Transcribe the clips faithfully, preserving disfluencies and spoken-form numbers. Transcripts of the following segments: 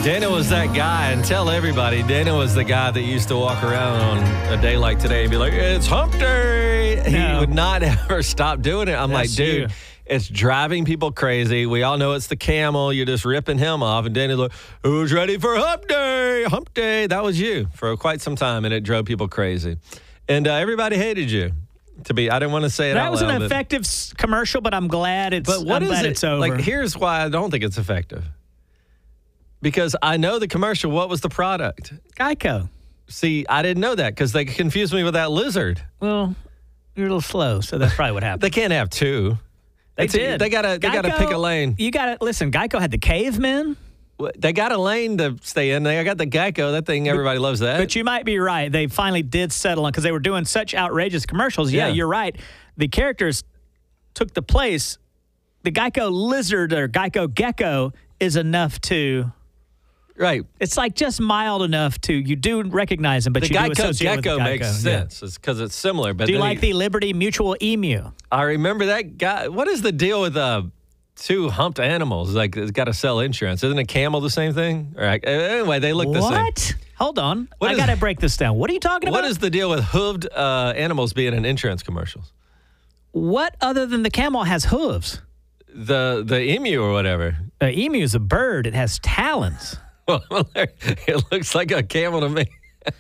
Daniel was that guy, and tell everybody, Daniel was the guy that used to walk around on a day like today and be like, it's hump day. No. He would not ever stop doing it. I'm That's like, dude, you. it's driving people crazy. We all know it's the camel. You're just ripping him off. And Daniel's like, who's ready for hump day? Hump day. That was you for quite some time, and it drove people crazy. And uh, everybody hated you. To be, I didn't want to say it That out was loud, an but- effective s- commercial, but I'm glad it's, But what I'm is glad it? it's over. Like, here's why I don't think it's effective. Because I know the commercial. What was the product? Geico. See, I didn't know that because they confused me with that lizard. Well, you're a little slow, so that's probably what happened. They can't have two. They That's it. did. They gotta. They gotta Geico- pick a lane. You got to listen. Geico had the cavemen, They got a lane to stay in. They got the Geico. That thing, everybody loves that. but you might be right. They finally did settle on because they were doing such outrageous commercials. Yeah, Yeah. you're right. The characters took the place. The Geico lizard or Geico gecko is enough to. right. It's like just mild enough to you do recognize them, but The you do Geico associate with the Gecko Geico. makes Yeah. sense. It's because it's similar. But Do you then like he- the Liberty Mutual Emu? I remember that guy. What is the deal with uh, two humped animals? Like, it's got to sell insurance. Isn't a camel the same thing? Or, anyway, they look the same. What? Hold on. What I is- got to break this down. What are you talking about? What is the deal with hooved uh, animals being in insurance commercials? What other than the camel has hooves? The the emu or whatever. The emu is a bird. It has talons. Well, it looks like a camel to me.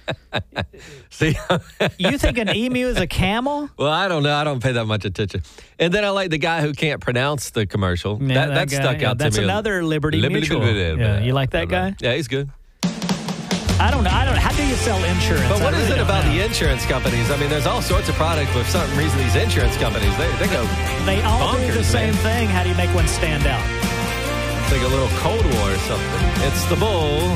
See? You think an emu is a camel? Well, I don't know. I don't pay that much attention. And then I like the guy who can't pronounce the commercial. Yeah, that that guy, stuck yeah, out to That's me. another Liberty, Liberty Mutual. Mutual. Yeah, you like that guy? Yeah, he's good. I don't know. I don't. How do you sell insurance? But what I is really it don't about know. the insurance companies? I mean, there's all sorts of products, but for some reason, these insurance companies, they, they go They all do the bonkers, same man. thing. How do you make one stand out? It's like a little Cold War or something. It's the bull.